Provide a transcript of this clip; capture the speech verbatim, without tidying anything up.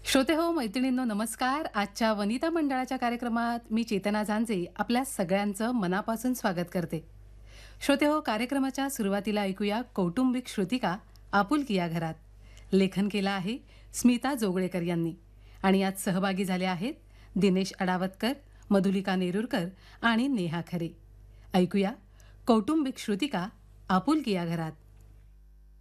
श्रोते हो, मैत्रिणींनो नमस्कार. आजच्या वनिता मंडळाच्या कार्यक्रमात मी चेतना झांजे आपल्या सगळ्यांचं मनापासून स्वागत करते. श्रोते हो, कार्यक्रमाच्या सुरुवातीला ऐकूया कौटुंबिक श्रुतिका आपुलकी या घरात. लेखन केलं आहे स्मिता जोगळेकर यांनी आणि यात सहभागी झाले आहेत दिनेश अडावतकर, मधुलिका नेरुरकर आणि नेहा खरे. ऐकूया कौटुंबिक श्रुतिका आपुलकी या घरात.